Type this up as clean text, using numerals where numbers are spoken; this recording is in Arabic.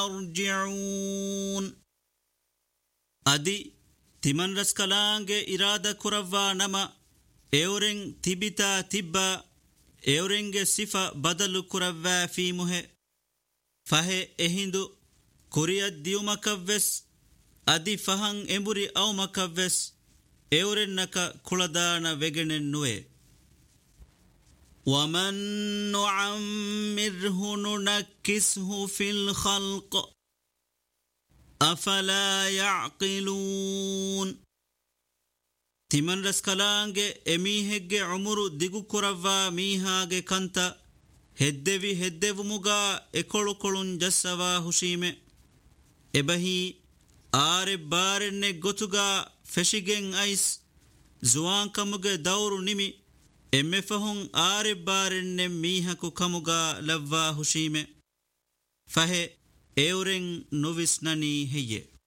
يرجعون أدي تمن رسكلانج إرادة كرفا نما إورين تبتا تبا إورينج صفة بدل كرفا في مه فهي إهندو كوريا ديو مكفس أدي فهن إمبري أو مكفس إورين نكا كولدانا وغنن نوي ومن نعمره ننكسه في الخلق أفلا يعقلون تمن رسكلانج أميهج عمر ديغو كرفا ميهاج كانتا هدوي مغا اكولو كولون جسوا هشيمه ابهي آر بارن غوتوغا فشيگن ايس زوان كمغ دور نيمي امفهون آر بارن ميهكو كمغا لوا هشيمه فه اورن نوفيس ناني هي